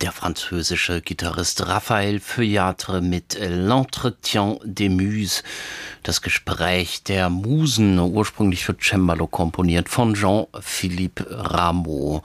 Der französische Gitarrist Raphael Feuillatre mit L'Entretien des Muses, das Gespräch der Musen, ursprünglich für Cembalo komponiert von Jean-Philippe Rameau.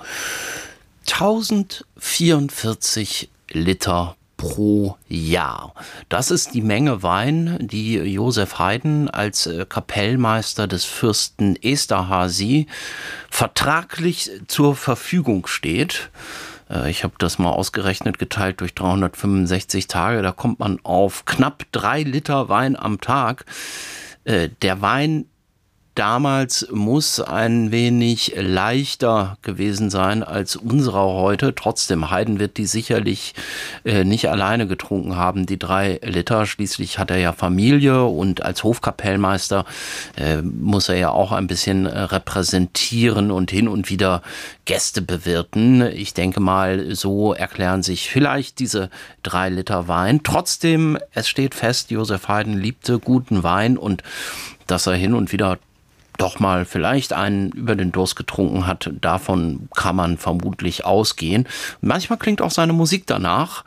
1044 Liter pro Jahr. Das ist die Menge Wein, die Joseph Haydn als Kapellmeister des Fürsten Esterházy vertraglich zur Verfügung steht. Ich habe das mal ausgerechnet, geteilt durch 365 Tage. Da kommt man auf knapp 3 Liter Wein am Tag. Der Wein damals muss ein wenig leichter gewesen sein als unserer heute. Trotzdem, Haydn wird die sicherlich nicht alleine getrunken haben, die 3 Liter. Schließlich hat er ja Familie und als Hofkapellmeister muss er ja auch ein bisschen repräsentieren und hin und wieder Gäste bewirten. Ich denke mal, so erklären sich vielleicht diese 3 Liter Wein. Trotzdem, es steht fest, Joseph Haydn liebte guten Wein und dass er hin und wieder doch mal vielleicht einen über den Durst getrunken hat, davon kann man vermutlich ausgehen. Manchmal klingt auch seine Musik danach.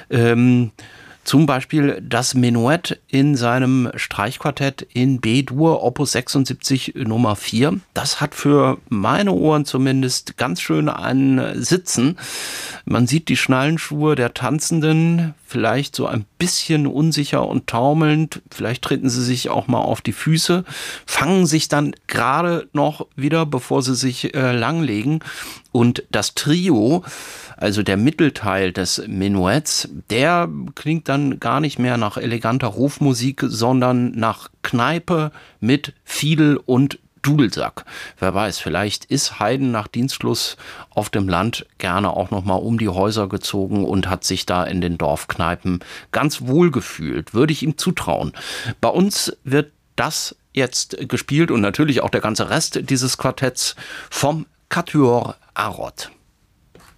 Zum Beispiel das Menuett in seinem Streichquartett in B-Dur, Opus 76 Nummer 4. Das hat für meine Ohren zumindest ganz schön einen Sitzen. Man sieht die Schnallenschuhe der Tanzenden, vielleicht so ein bisschen unsicher und taumelnd. Vielleicht treten sie sich auch mal auf die Füße, fangen sich dann gerade noch wieder, bevor sie sich langlegen. Und das Trio, also der Mittelteil des Menuetts, der klingt dann gar nicht mehr nach eleganter Hofmusik, sondern nach Kneipe mit Fiedel und Dudelsack. Wer weiß, vielleicht ist Haydn nach Dienstschluss auf dem Land gerne auch noch mal um die Häuser gezogen und hat sich da in den Dorfkneipen ganz wohl gefühlt. Würde ich ihm zutrauen. Bei uns wird das jetzt gespielt und natürlich auch der ganze Rest dieses Quartetts vom Quatuor Arod.